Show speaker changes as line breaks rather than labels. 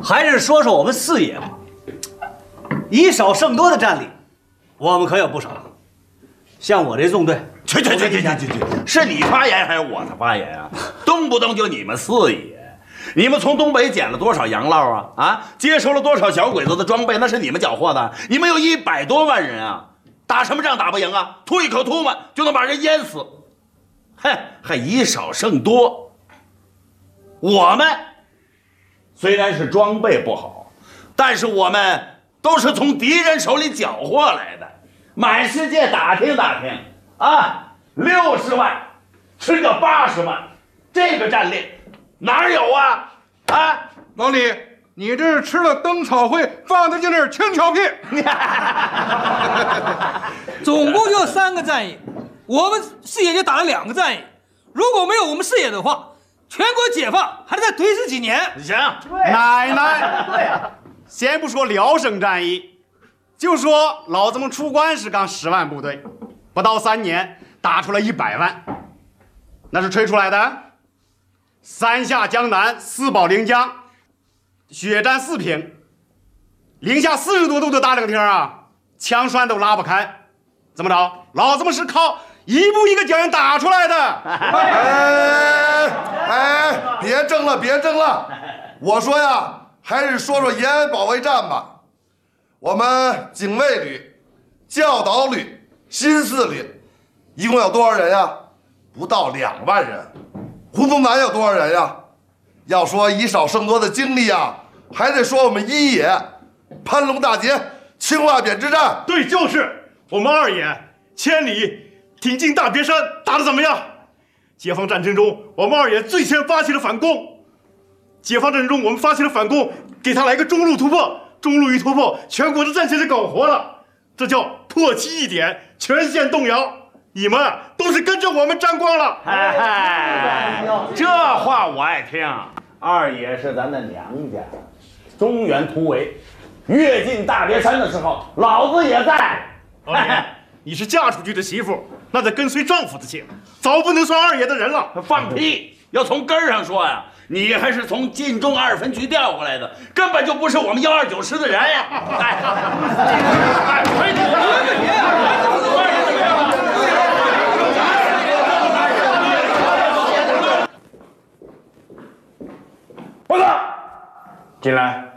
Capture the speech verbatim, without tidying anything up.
还是说说我们四爷吧。以少胜多的战力，我们可有不少。像我这纵队，
去去去去去去去，是你发言还是我的发言啊？动不动就你们四爷，你们从东北捡了多少洋捞啊？啊，接收了多少小鬼子的装备？那是你们缴获的。你们有一百多万人啊，打什么仗打不赢啊？吐一口唾沫就能把人淹死，哼，还以少胜多。我们虽然是装备不好，但是我们都是从敌人手里缴获来的。满世界打听打听啊，六十万吃个八十万，这个战力哪儿有啊？啊，
老李，你这是吃了灯草会放得进那儿轻巧屁。
总共就三个战役，我们四野就打了两个战役。如果没有我们四野的话，全国解放还得再推迟几年。
行，
奶奶，对啊，先不说辽沈战役，就说老子们出关时刚十万部队，不到三年打出了一百万，那是吹出来的。三下江南，四保临江，血战四平，零下四十多度的大冷天啊，枪栓都拉不开。怎么着？老子们是靠一步一个脚印打出来的。
哎哎，别争了，别争了！我说呀，还是说说延安保卫战吧。我们警卫旅、教导旅、新四旅，一共有多少人呀？不到两万人。胡宗南有多少人呀？要说以少胜多的经历呀，还得说我们一野潘龙大捷、青蛙扁之战。
对，就是我们二野千里挺进大别山，打得怎么样？解放战争中，我们二野最先发起了反攻。解放战争中，我们发起了反攻，给他来个中路突破。中路一突破，全国的战线就搞活了，这叫破其一点，全线动摇。你们都是跟着我们沾光了。
哎，这话我爱听。二爷是咱的娘家，中原突围，跃进大别山的时候，老子也在。
二爷，你是嫁出去的媳妇，那得跟随丈夫的姓，早不能算二爷的人了。
放屁！要从根儿上说呀。你还是从晋中二分局调过来的，根本就不是我们幺二九师的人呀！哎，报告，进来。